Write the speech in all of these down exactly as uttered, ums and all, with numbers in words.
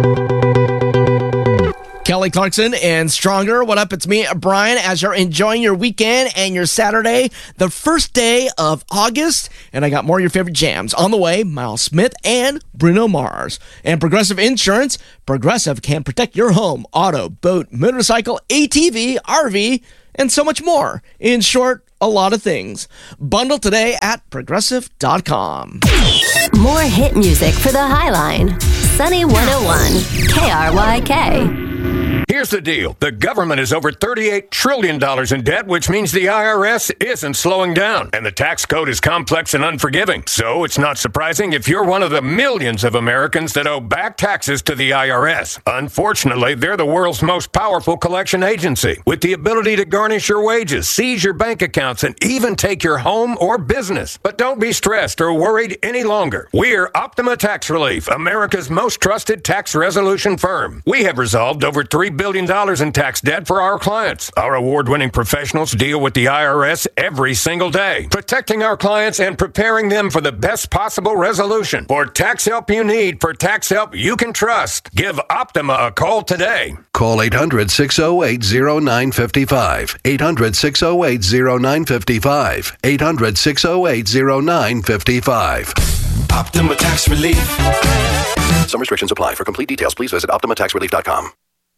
Kelly Clarkson and Stronger. What up? It's me, Brian, as you're enjoying your weekend and your Saturday, the first day of August. And I got more of your favorite jams on the way. Miles Smith and Bruno Mars. And Progressive Insurance. Progressive can protect your home, auto, boat, motorcycle, A T V, R V, and so much more. In short, a lot of things. Bundle today at progressive dot com. More hit music for the Highline. Sunny one oh one, K R Y K. Here's the deal. The government is over thirty-eight trillion dollars in debt, which means the I R S isn't slowing down. And the tax code is complex and unforgiving. So it's not surprising if you're one of the millions of Americans that owe back taxes to the I R S. Unfortunately, they're the world's most powerful collection agency, with the ability to garnish your wages, seize your bank accounts, and even take your home or business. But don't be stressed or worried any longer. We're Optima Tax Relief, America's most trusted tax resolution firm. We have resolved over three billion dollars in tax debt for our clients. Our award-winning professionals deal with the I R S every single day, protecting our clients and preparing them for the best possible resolution. For tax help you need, for tax help you can trust, give Optima a call today. Call eight hundred, six oh eight, oh nine five five. eight hundred, six oh eight, oh nine five five. eight hundred, six oh eight, oh nine five five. Optima Tax Relief. Some restrictions apply. For complete details, please visit optima tax relief dot com.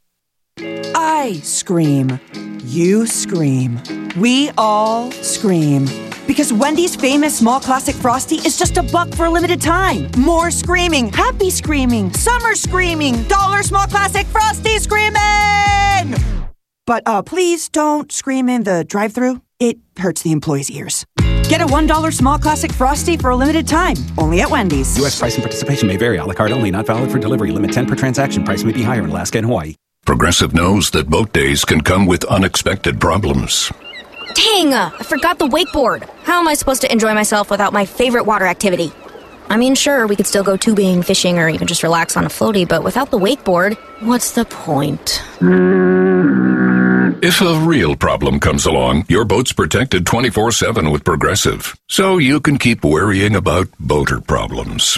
I scream. You scream. We all scream. Because Wendy's famous small classic Frosty is just a buck for a limited time. More screaming, happy screaming, summer screaming, dollar small classic Frosty screaming! But uh, please don't scream in the drive-thru. It hurts the employees' ears. Get a one dollar small classic Frosty for a limited time, only at Wendy's. U S price and participation may vary. A la carte only, not valid for delivery. Limit ten per transaction. Price may be higher in Alaska and Hawaii. Progressive knows that boat days can come with unexpected problems. Dang, uh, I forgot the wakeboard. How am I supposed to enjoy myself without my favorite water activity? I mean, sure, we could still go tubing, fishing, or even just relax on a floaty, but without the wakeboard, what's the point? If a real problem comes along, your boat's protected twenty-four seven with Progressive, so you can keep worrying about boater problems.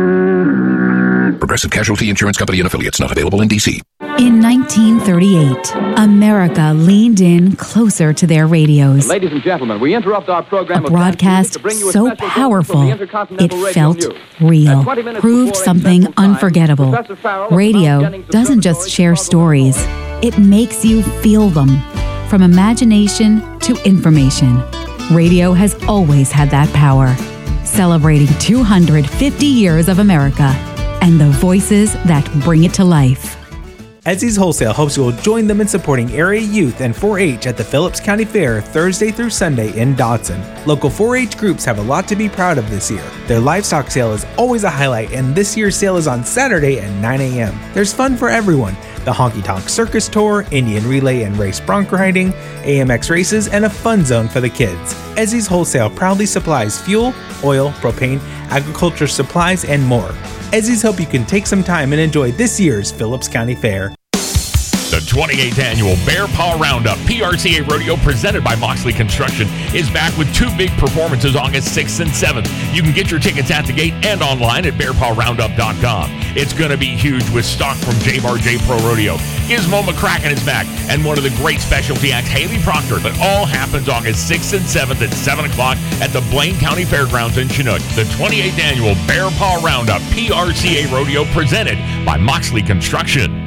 Progressive Casualty Insurance Company and Affiliates, not available in D C. In nineteen thirty-eight, America leaned in closer to their radios. Ladies and gentlemen, we interrupt our program. A broadcast so powerful, it felt real, proved something unforgettable. Radio doesn't just share stories, it makes you feel them. From imagination to information, radio has always had that power. Celebrating two hundred fifty years of America and the voices that bring it to life. Ezzy's Wholesale hopes you will join them in supporting area youth and four H at the Phillips County Fair Thursday through Sunday in Dodson. Local four H groups have a lot to be proud of this year. Their livestock sale is always a highlight, and this year's sale is on Saturday at nine a.m. There's fun for everyone. The Honky Tonk Circus Tour, Indian Relay and Race Bronc Riding, A M X races, and a fun zone for the kids. Ezzy's Wholesale proudly supplies fuel, oil, propane, agriculture supplies, and more. Ezzy's hope you can take some time and enjoy this year's Phillips County Fair. The twenty-eighth Annual Bear Paw Roundup P R C A Rodeo presented by Moxley Construction is back with two big performances August sixth and seventh. You can get your tickets at the gate and online at bear paw roundup dot com. It's going to be huge with stock from J Bar J Pro Rodeo. Gizmo McCracken is back and one of the great specialty acts, Haley Proctor. It all happens August sixth and seventh at seven o'clock at the Blaine County Fairgrounds in Chinook. The twenty-eighth Annual Bear Paw Roundup P R C A Rodeo presented by Moxley Construction.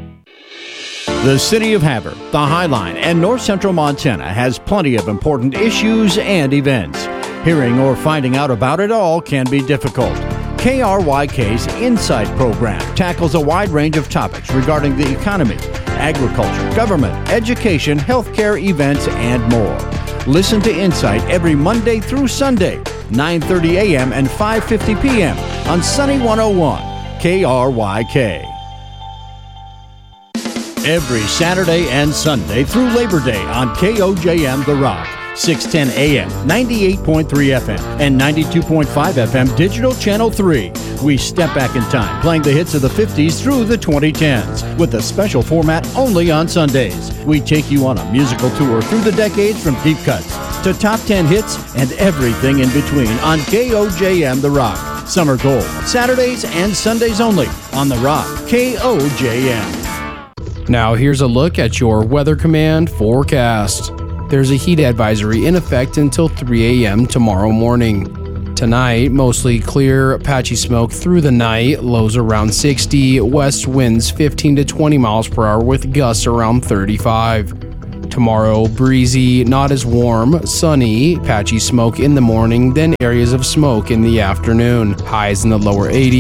The City of Havre, the Highline, and North Central Montana has plenty of important issues and events. Hearing or finding out about it all can be difficult. K R Y K's Insight program tackles a wide range of topics regarding the economy, agriculture, government, education, healthcare, events, and more. Listen to Insight every Monday through Sunday, nine thirty a.m. and five fifty p.m. on Sunny one oh one, K R Y K. Every Saturday and Sunday through Labor Day on K O J M The Rock, six ten a.m., ninety-eight point three F M, and ninety-two point five F M Digital Channel three. We step back in time, playing the hits of the fifties through the twenty tens, with a special format only on Sundays. We take you on a musical tour through the decades from deep cuts to top ten hits and everything in between on K O J M The Rock. Summer Gold, Saturdays and Sundays only on The Rock, K O J M. Now here's a look at your Weather Command forecast. There's a heat advisory in effect until three a.m. tomorrow morning. Tonight, mostly clear, patchy smoke through the night, lows around sixty, west winds fifteen to twenty miles per hour with gusts around thirty-five. Tomorrow, breezy, not as warm, sunny, patchy smoke in the morning, then areas of smoke in the afternoon. Highs in the lower eighties.